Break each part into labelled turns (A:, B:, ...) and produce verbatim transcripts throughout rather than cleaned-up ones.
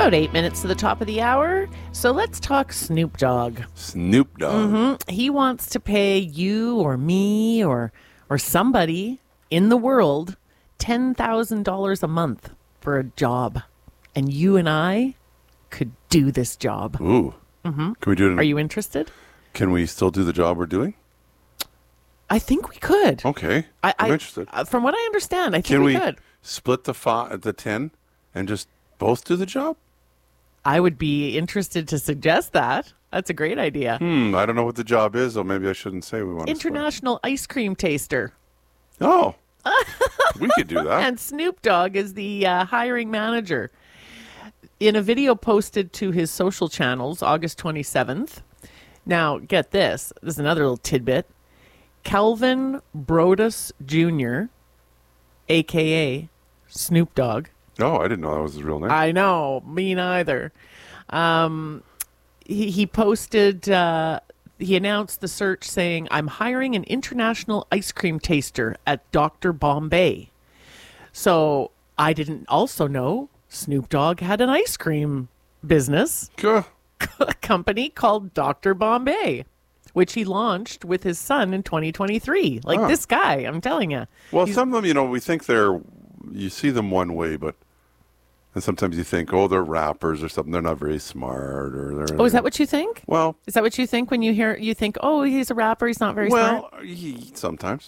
A: about eight minutes to the top of the hour. So let's talk Snoop Dogg.
B: Snoop Dogg.
A: Mm-hmm. He wants to pay you or me or or somebody in the world ten thousand dollars a month for a job. And you and I could do this job.
B: Ooh.
A: Mm-hmm.
B: Can we do it? In,
A: Are you interested?
B: Can we still do the job we're doing?
A: I think we could.
B: Okay.
A: I,
B: I'm
A: I,
B: interested.
A: uh, From what I understand, I think
B: Can
A: we,
B: we
A: could.
B: split the fi- the ten and just both do the job?
A: I would be interested to suggest that. That's a great idea.
B: Hmm. I don't know what the job is, or maybe I shouldn't say we want
A: International ice cream taster.
B: to Oh. We could do that.
A: And Snoop Dogg is the uh, hiring manager. In a video posted to his social channels, August twenty-seventh. Now, get this. This is another little tidbit. Calvin Brodus Junior, a k a. Snoop Dogg.
B: Oh, I didn't know that was his real name.
A: I know. Me neither. Um, he, he posted... Uh, He announced the search saying, I'm hiring an international ice cream taster at Doctor Bombay. So I didn't also know Snoop Dogg had an ice cream business
B: Cool.
A: company called Doctor Bombay, which he launched with his son in twenty twenty-three. Like
B: Huh.
A: this guy, I'm telling you.
B: Well, some of them, you know, we think they're, you see them one way, but, and sometimes you think, oh, they're rappers or something. They're not very smart, or they're.
A: Oh, is that what you think?
B: Well,
A: Is that what you think when you hear, you think, oh, he's a rapper, he's not very
B: well,
A: smart?
B: he, sometimes.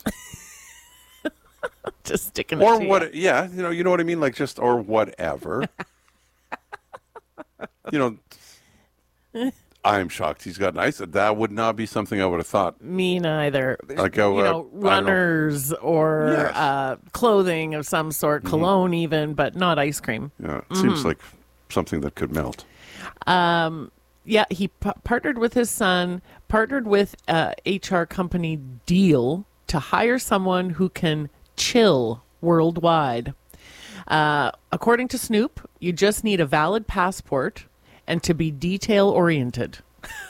A: Just sticking it
B: Or
A: to
B: what?
A: you.
B: Yeah, you know, you know what I mean. Like just or whatever. you know, I'm shocked he's got nice. That would not be something I would have thought.
A: Me neither.
B: Like,
A: you
B: uh,
A: know,
B: I don't know.
A: runners or
B: Yes.
A: uh, clothing of some sort, cologne even, but not ice cream.
B: Yeah, it
A: Mm-hmm.
B: seems like something that could melt.
A: Um, yeah, he p- partnered with his son, partnered with uh, H R company Deal to hire someone who can chill worldwide. Uh, according to Snoop, you just need a valid passport and to be detail oriented.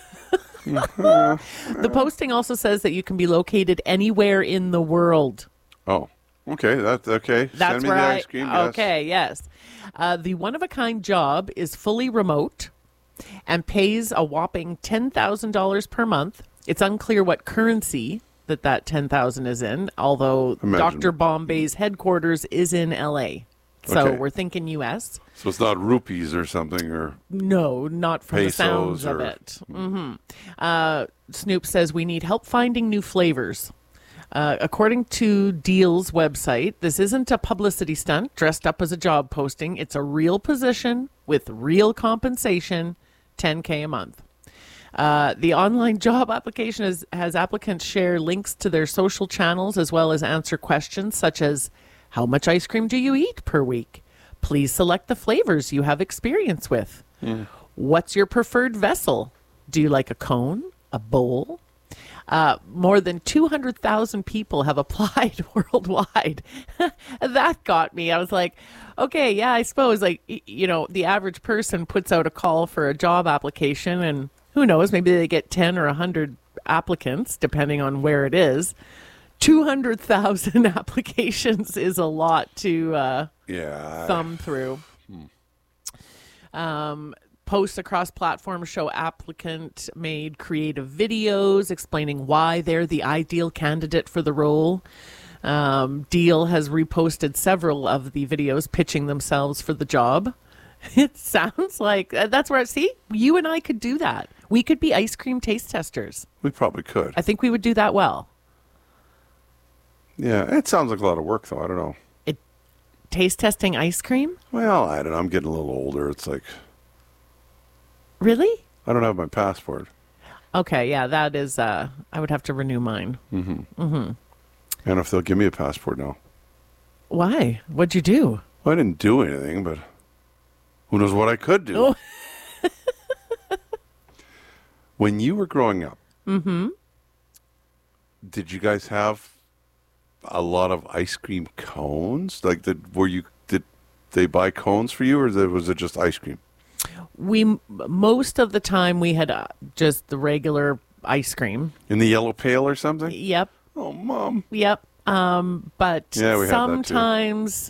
A: The posting also says that you can be located anywhere in the world.
B: Oh, okay. That's okay.
A: That's
B: Send me
A: where
B: the
A: I,
B: ice cream. Yes.
A: Okay, yes. Uh, the one-of-a-kind job is fully remote and pays a whopping ten thousand dollars per month. It's unclear what currency that that ten thousand dollars is in, although
B: Imagine.
A: Doctor Bombay's headquarters is in L A. So
B: Okay.
A: we're thinking U S.
B: So it's not rupees or something, or
A: No, not from the
B: Pesos
A: sounds of
B: or-
A: it. hmm Uh, Snoop says we need help finding new flavors. Uh, according to Deal's website, this isn't a publicity stunt dressed up as a job posting. It's a real position with real compensation, ten K a month. Uh, the online job application has, has applicants share links to their social channels as well as answer questions such as, how much ice cream do you eat per week? Please select the flavors you have experience with. What's your preferred vessel? Do you like a cone, a bowl? Uh, more than two hundred thousand people have applied worldwide. That got me. I was like, okay, yeah, I suppose, like, y- you know, the average person puts out a call for a job application, and who knows, maybe they get ten or one hundred applicants, depending on where it is. two hundred thousand applications is a lot to uh,
B: yeah.
A: thumb through. Um, posts across platforms show applicant made creative videos explaining why they're the ideal candidate for the role. Um, Deal has reposted several of the videos pitching themselves for the job. It sounds like uh, that's where, see, you and I could do that. We could be ice cream taste testers.
B: We probably could.
A: I think we would do that well.
B: Yeah, it sounds like a lot of work, though. I don't know.
A: It, taste testing ice cream?
B: Well, I don't know. I'm getting a little older. It's like
A: Really?
B: I don't have my passport.
A: Okay, yeah, that is, uh, I would have to renew mine.
B: And if they'll give me a passport now.
A: Why? What'd you do?
B: Well, I didn't do anything, but who knows what I could do.
A: Oh.
B: When you were growing up, mm-hmm. did you guys have a lot of ice cream cones? Like, did, were you, did they buy cones for you, or was it just ice cream?
A: We, most of the time, we had uh, just the regular ice cream.
B: In the yellow pail or something?
A: Yep,
B: Oh, Mom.
A: yep. Um, but
B: Yeah, we had that too.
A: sometimes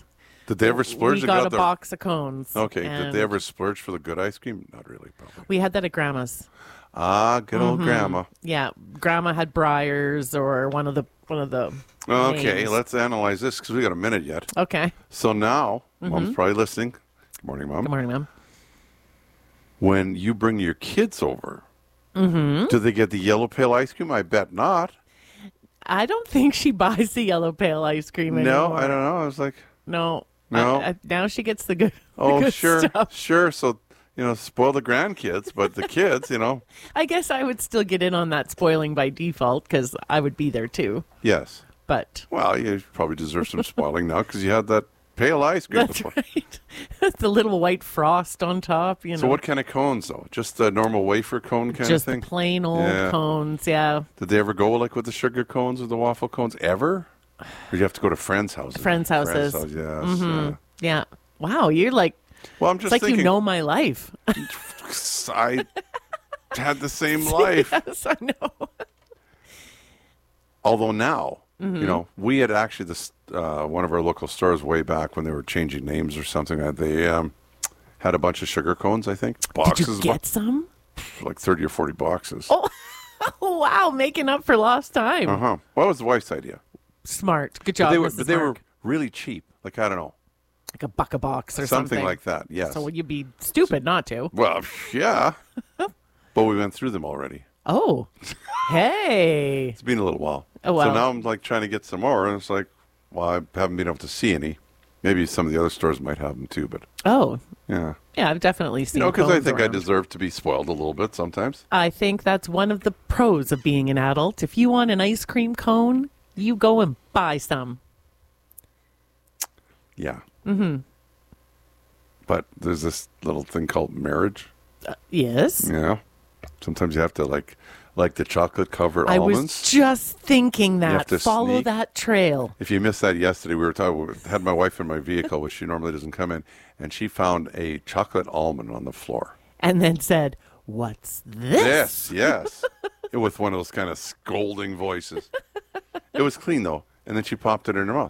B: Did they ever splurge?
A: We
B: and
A: got a
B: their-
A: box of cones.
B: Okay. Did
A: and
B: they ever splurge for the good ice cream? Not really, probably.
A: We had that at Grandma's.
B: Ah, good old grandma.
A: Yeah, Grandma had Briars or one of the one of the.
B: Okay,
A: names.
B: let's analyze this because we got a minute yet.
A: Okay.
B: So now, Mom's probably listening. Good morning, Mom.
A: Good morning, Mom.
B: When you bring your kids over,
A: Mm-hmm.
B: do they get the yellow pale ice cream? I bet not.
A: I don't think she buys the yellow pale ice cream anymore.
B: No, I don't know. I was like,
A: No.
B: No?
A: I, I, now she gets the good. the
B: oh,
A: good
B: sure,
A: stuff.
B: sure. So, you know, spoil the grandkids, but the kids, you know,
A: I guess I would still get in on that spoiling by default because I would be there too.
B: yes.
A: But
B: Well, you probably deserve some spoiling now because you had that pale ice cream
A: that's
B: before.
A: right. The little white frost on top, you know.
B: So what kind of cones, though? Just the normal wafer cone kind
A: Just
B: of thing?
A: the plain old
B: Yeah.
A: cones, yeah.
B: Did they ever go like with the sugar cones or the waffle cones? Ever? Or do you have to go to friends' houses?
A: Friends' houses.
B: Friends' house, yes. yeah.
A: Yeah. Wow, you're like,
B: Well, I'm
A: it's
B: just
A: like
B: thinking.
A: you know my life.
B: I had the same life.
A: Yes, I know.
B: Although now,
A: Mm-hmm.
B: you know, we had actually this uh, one of our local stores way back when they were changing names or something. uh, They um, had a bunch of sugar cones. I think boxes,
A: Did you get some?
B: like thirty or forty boxes.
A: Oh, wow, making up for lost time.
B: Uh huh. What was the wife's idea?
A: Smart. Good
B: But
A: job,
B: they were,
A: Missus
B: but they were
A: Mark.
B: really cheap. Like I don't know,
A: Like a buck a box or
B: something,
A: something.
B: like that. Yes.
A: So you'd be stupid not to.
B: Well, yeah. But we went through them already.
A: Oh, hey.
B: It's been a little while.
A: Oh, wow.
B: So now I'm like trying to get some more, and it's like, well, I haven't been able to see any. Maybe some of the other stores might have them too, but
A: Oh,
B: yeah.
A: yeah, I've definitely seen
B: You know, because I
A: cones
B: think I
A: around.
B: deserve to be spoiled a little bit sometimes.
A: I think that's one of the pros of being an adult. If you want an ice cream cone, you go and buy some.
B: Yeah. Mm-hmm. But there's this little thing called marriage.
A: Yes.
B: You know, sometimes you have to like, like the chocolate covered
A: I
B: almonds.
A: was just thinking
B: have
A: that.
B: to
A: Follow
B: sneak.
A: that trail.
B: If you missed that yesterday, we were talking. We had my wife in my vehicle, which she normally doesn't come in, and she found a chocolate almond on the floor.
A: And then said, "What's this?"
B: Yes, yes. With one of those kind of scolding voices. It was clean though, and then she popped it in her mouth.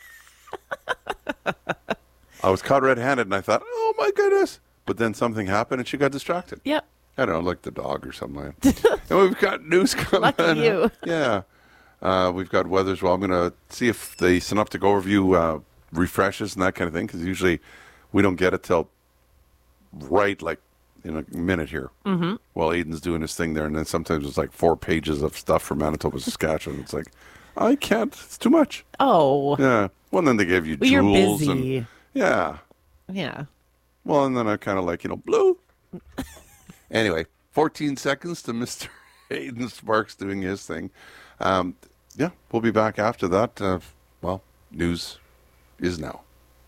B: I was caught red-handed, and I thought, "Oh my goodness!" But then something happened, and she got distracted.
A: Yep.
B: I don't know, like the dog or something like that. And we've got news coming.
A: Lucky you.
B: Yeah. Uh, we've got weather as well. I'm going to see if the synoptic overview uh, refreshes and that kind of thing, because usually we don't get it till right like in a minute here mm-hmm. while Aiden's doing his thing there. And then sometimes it's like four pages of stuff from Manitoba, Saskatchewan. It's like, I can't. It's too much.
A: Oh,
B: Yeah. Well, and then they give you
A: well, you're
B: jewels.
A: busy.
B: And, yeah.
A: Yeah.
B: Well, and then I kind of like, you know, blue. Anyway, fourteen seconds to Mister Aiden Sparks doing his thing. Um, yeah, we'll be back after that. Uh, well, news is now.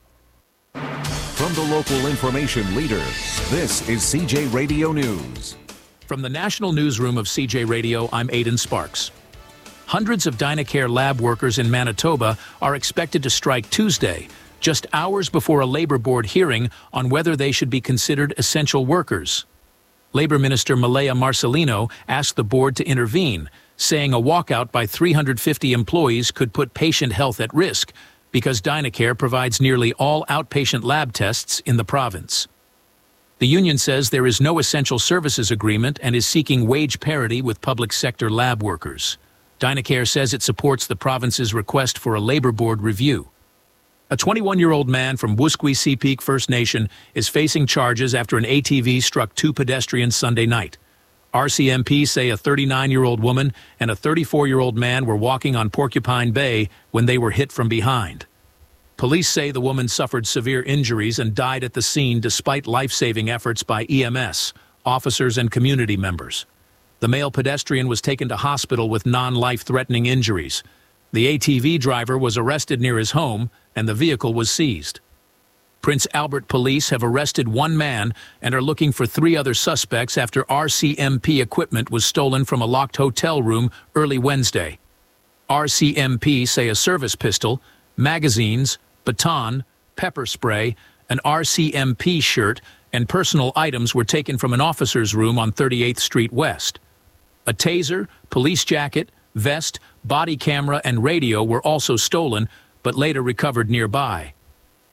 C: From the local information leader, this is C J Radio News.
D: From the National Newsroom of C J Radio, I'm Aidan Sparks. Hundreds of Dynacare lab workers in Manitoba are expected to strike Tuesday, just hours before a Labour Board hearing on whether they should be considered essential workers. Labour Minister Malaya Marcelino asked the board to intervene, saying a walkout by three hundred fifty employees could put patient health at risk because Dynacare provides nearly all outpatient lab tests in the province. The union says there is no essential services agreement and is seeking wage parity with public sector lab workers. Dynacare says it supports the province's request for a Labour Board review. A twenty-one-year-old man from Wuskwee-Seepeak First Nation is facing charges after an A T V struck two pedestrians Sunday night. R C M P say a thirty-nine-year-old woman and a thirty-four-year-old man were walking on Porcupine Bay when they were hit from behind. Police say the woman suffered severe injuries and died at the scene despite life-saving efforts by E M S, officers, and community members. The male pedestrian was taken to hospital with non-life-threatening injuries. The A T V driver was arrested near his home, and the vehicle was seized. Prince Albert police have arrested one man and are looking for three other suspects after R C M P equipment was stolen from a locked hotel room early Wednesday. R C M P say a service pistol, magazines, baton, pepper spray, an R C M P shirt, and personal items were taken from an officer's room on thirty-eighth Street West. A taser, police jacket, vest, body camera, and radio were also stolen, but later recovered nearby.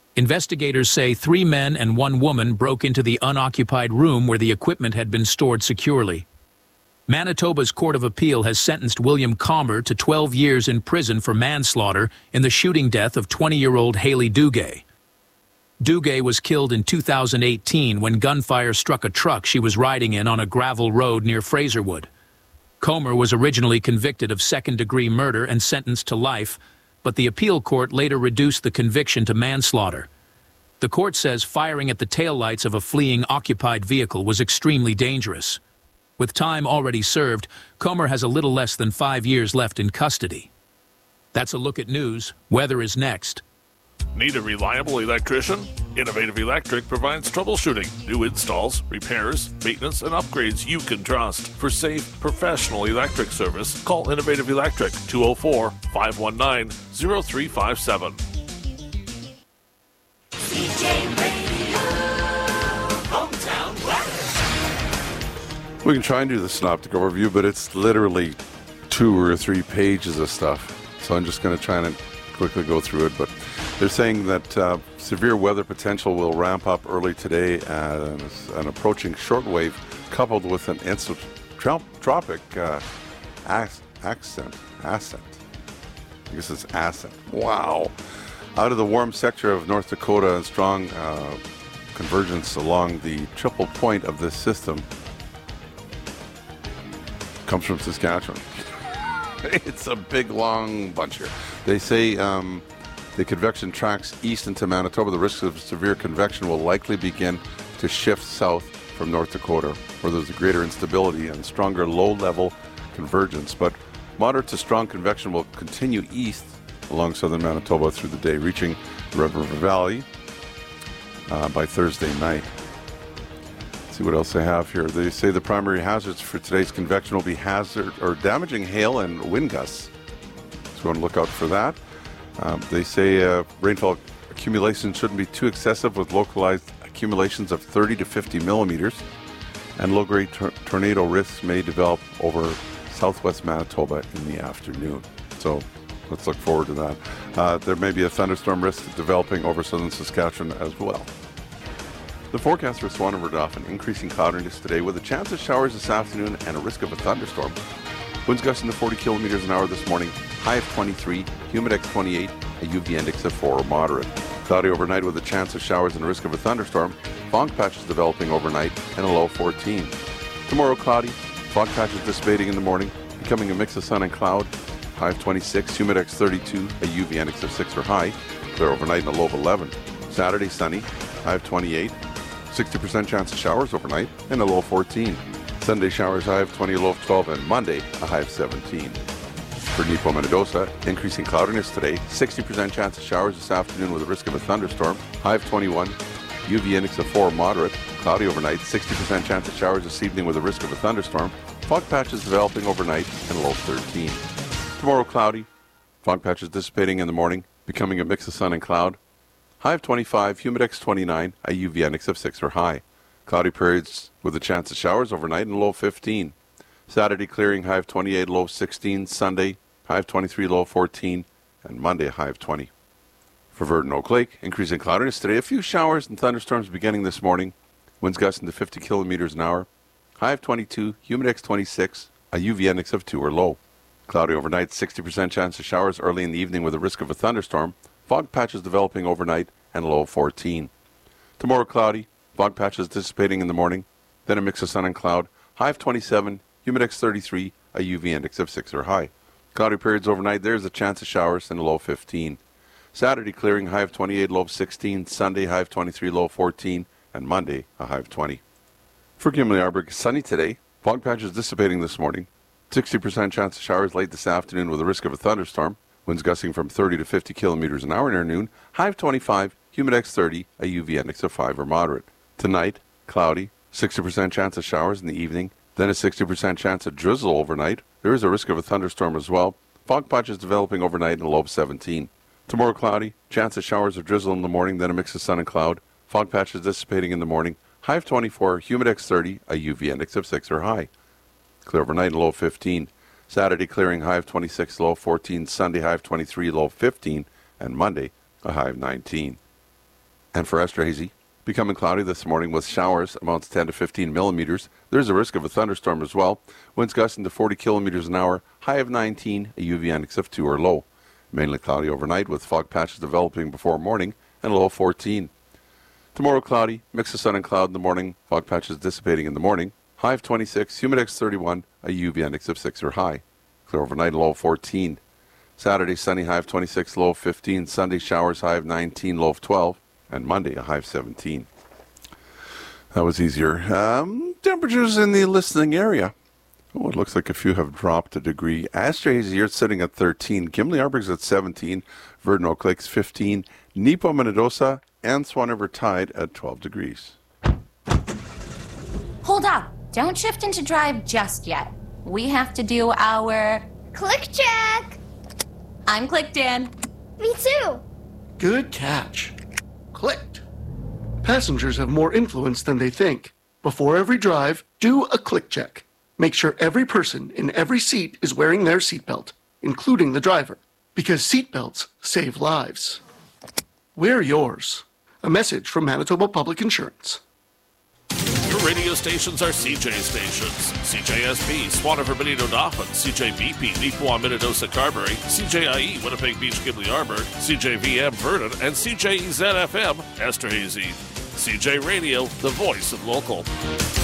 D: Investigators say three men and one woman broke into the unoccupied room where the equipment had been stored securely. Manitoba's Court of Appeal has sentenced William Calmer to twelve years in prison for manslaughter in the shooting death of twenty-year-old Haley Duguay. Duguay was killed in two thousand eighteen when gunfire struck a truck she was riding in on a gravel road near Fraserwood. Comer was originally convicted of second-degree murder and sentenced to life, but the appeal court later reduced the conviction to manslaughter. The court says firing at the taillights of a fleeing occupied vehicle was extremely dangerous. With time already served, Comer has a little less than five years left in custody. That's a look at news. Weather is next.
E: Need a reliable electrician? Innovative Electric provides troubleshooting, new installs, repairs, maintenance, and upgrades you can trust. For safe, professional electric service, call Innovative Electric, two oh four, five one nine, oh three five seven.
F: C J Radio, Hometown West.
B: We can try and do the synoptic overview, but it's literally two or three pages of stuff. So I'm just going to try and quickly go through it, but they're saying that uh, severe weather potential will ramp up early today as an approaching shortwave coupled with an isotropic uh, ac- accent, ascent. I guess it's ascent. Wow. Out of the warm sector of North Dakota, and strong uh, convergence along the triple point of this system comes from Saskatchewan. It's a big, long bunch here. They say um, the convection tracks east into Manitoba. The risk of severe convection will likely begin to shift south from North Dakota, where there's a greater instability and stronger low-level convergence. But moderate to strong convection will continue east along southern Manitoba through the day, reaching the River Valley uh, by Thursday night. Let's see what else they have here. They say the primary hazards for today's convection will be hazard or damaging hail and wind gusts. So we want to look out for that. Um, they say uh, rainfall accumulation shouldn't be too excessive, with localized accumulations of thirty to fifty millimeters, and low-grade tor- tornado risks may develop over southwest Manitoba in the afternoon. So let's look forward to that. Uh, there may be a thunderstorm risk developing over southern Saskatchewan as well. The forecast for Swan and Verdofin: increasing cloudiness today with a chance of showers this afternoon and a risk of a thunderstorm. Winds gusting to forty kilometers an hour this morning, high of twenty-three, humidex twenty-eight, a U V index of four or moderate. Cloudy overnight with a chance of showers and a risk of a thunderstorm. Fog patches developing overnight and a low of fourteen. Tomorrow cloudy, fog patches dissipating in the morning, becoming a mix of sun and cloud. High of twenty-six, humidex thirty-two, a U V index of six or high. Clear overnight and a low of eleven. Saturday sunny, high of twenty-eight, sixty percent chance of showers overnight and a low of fourteen. Sunday showers, high of twenty, a low of twelve, and Monday a high of seventeen. For Nepo Mendoza, increasing cloudiness today, sixty percent chance of showers this afternoon with a risk of a thunderstorm, high of twenty-one, U V index of four moderate, cloudy overnight, sixty percent chance of showers this evening with a risk of a thunderstorm, fog patches developing overnight and a low of thirteen. Tomorrow cloudy, fog patches dissipating in the morning, becoming a mix of sun and cloud, high of twenty-five, humidex twenty-nine, a U V index of six or high. Cloudy periods with a chance of showers overnight and low of fifteen. Saturday clearing, high of twenty-eight, low of sixteen. Sunday, high of twenty-three, low of fourteen. And Monday, a high of twenty. For Verdon Oak Lake, increasing cloudiness today. A few showers and thunderstorms beginning this morning. Winds gusting to fifty kilometers an hour. High of twenty-two, humidex twenty-six, a U V index of two or low. Cloudy overnight, sixty percent chance of showers early in the evening with a risk of a thunderstorm. Fog patches developing overnight and a low of fourteen. Tomorrow cloudy, fog patches dissipating in the morning, then a mix of sun and cloud. High of twenty-seven, humidex thirty-three, a U V index of six or high. Cloudy periods overnight, there's a chance of showers and a low of fifteen. Saturday clearing, high of twenty-eight, low of sixteen. Sunday, high of twenty-three, low of fourteen. And Monday, a high of twenty. For Gimli-Arberg, sunny today. Fog patches dissipating this morning. sixty percent chance of showers late this afternoon with a risk of a thunderstorm. Winds gusting from thirty to fifty kilometers an hour near noon. High of twenty-five, humidex thirty, a U V index of five or moderate. Tonight, cloudy, sixty percent chance of showers in the evening, then a sixty percent chance of drizzle overnight. There is a risk of a thunderstorm as well. Fog patches developing overnight and a low of seventeen. Tomorrow cloudy, chance of showers or drizzle in the morning, then a mix of sun and cloud. Fog patches dissipating in the morning. High of twenty-four, humidex thirty, a U V index of six or high. Clear overnight and low of fifteen. Saturday clearing, high of twenty-six, low of fourteen. Sunday high of twenty-three, low of fifteen. And Monday, a high of nineteen. And for Esterhazy, becoming cloudy this morning with showers, amounts ten to fifteen millimeters. There's a risk of a thunderstorm as well. Winds gusting to forty kilometers an hour, high of nineteen, a U V index of two or low. Mainly cloudy overnight with fog patches developing before morning and a low of fourteen. Tomorrow cloudy, mix of sun and cloud in the morning, fog patches dissipating in the morning, high of twenty-six, humidex thirty-one, a U V index of six or high. Clear overnight, low of fourteen. Saturday, sunny, high of twenty-six, low of fifteen. Sunday, showers, high of nineteen, low of twelve. And Monday, a high of seventeen. That was easier. Um, temperatures in the listening area. Oh, it looks like a few have dropped a degree. Esterhazy, you're sitting at thirteen. Gimli Arberg's at seventeen. Verdon Oak Lake's fifteen. Nepo Minnedosa and Swan River tied at twelve degrees.
G: Hold up. Don't shift into drive just yet. We have to do our...
H: Click check.
G: I'm clicked in.
H: Me too.
I: Good catch. Clicked. Passengers have more influence than they think. Before every drive, do a click check. Make sure every person in every seat is wearing their seatbelt, including the driver, because seatbelts save lives. Wear yours. A message from Manitoba Public Insurance.
E: Your radio stations are C J stations. C J S B, Swan River, Benito, Dauphin, C J B P, Neepawa, Minnedosa, Carberry, C J I E, Winnipeg Beach, Gimli Arberg, C J V M, Verdon, and C J E Z F M, Esterhazy. C J Radio, the voice of local.